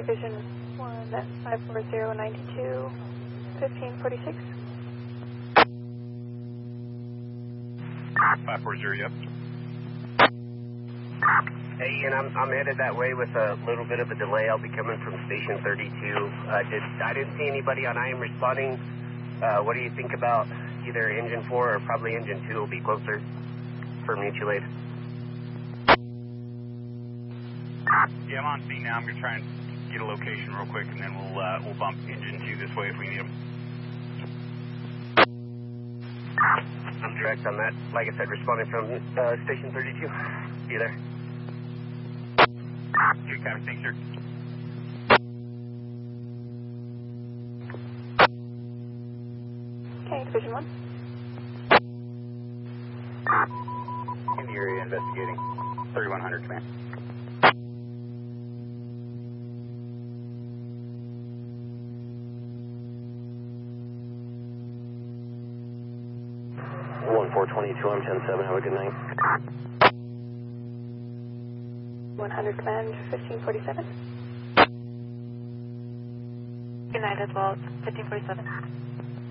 Division 1, that's 54092, 1546. 540, yep. Hey, Ian, I'm headed that way with a little bit of a delay. I'll be coming from Station 32. I didn't see anybody on IM responding. What do you think about either Engine 4 or probably Engine 2 will be closer for mutual aid? Yeah, I'm on scene now. I'm going to try and get a location real quick, and then we'll bump Engine 2 this way if we need them. I'm direct on that. Like I said, responding from Station 32. See you there. Okay, copy. Thanks, sir. Okay, Division 1. In the area investigating. 3100, command. One 422, I'm 10-7. Have a good night. 100 command, 1547. Good night as well, 1547.